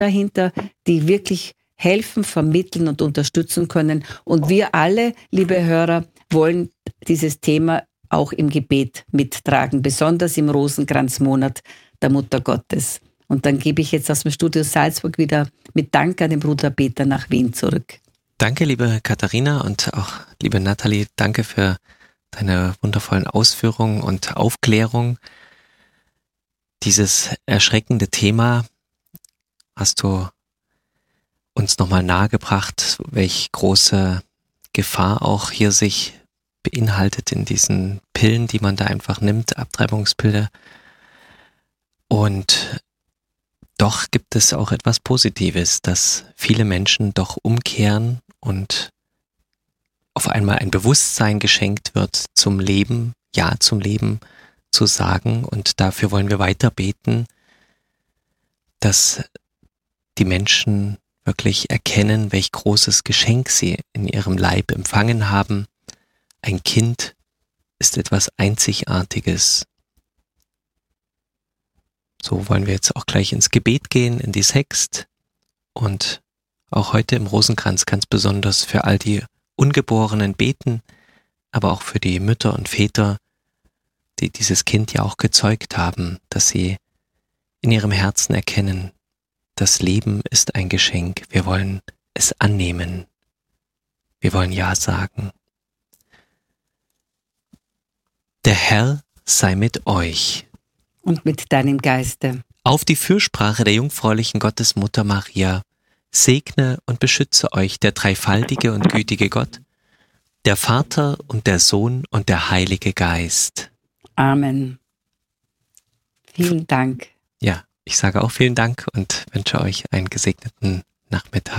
dahinter, die wirklich helfen, vermitteln und unterstützen können. Und wir alle, liebe Hörer, wollen dieses Thema auch im Gebet mittragen, besonders im Rosenkranzmonat der Mutter Gottes. Und dann gebe ich jetzt aus dem Studio Salzburg wieder mit Dank an den Bruder Peter nach Wien zurück. Danke, liebe Katharina, und auch liebe Nathalie, danke für deine wundervollen Ausführungen und Aufklärung. Dieses erschreckende Thema hast du uns nochmal nahegebracht, welche große Gefahr auch hier sich beinhaltet in diesen Pillen, die man da einfach nimmt, Abtreibungspille. Und doch gibt es auch etwas Positives, dass viele Menschen doch umkehren und auf einmal ein Bewusstsein geschenkt wird zum Leben, Ja zum Leben zu sagen. Und dafür wollen wir weiter beten, dass die Menschen wirklich erkennen, welch großes Geschenk sie in ihrem Leib empfangen haben. Ein Kind ist etwas Einzigartiges. So wollen wir jetzt auch gleich ins Gebet gehen, in die Sext, und auch heute im Rosenkranz ganz besonders für all die Ungeborenen beten, aber auch für die Mütter und Väter, die dieses Kind ja auch gezeugt haben, dass sie in ihrem Herzen erkennen, das Leben ist ein Geschenk. Wir wollen es annehmen. Wir wollen Ja sagen. Der Herr sei mit euch. Und mit deinem Geiste. Auf die Fürsprache der jungfräulichen Gottesmutter Maria segne und beschütze euch der dreifaltige und gütige Gott, der Vater und der Sohn und der Heilige Geist. Amen. Vielen Dank. Ja, ich sage auch vielen Dank und wünsche euch einen gesegneten Nachmittag.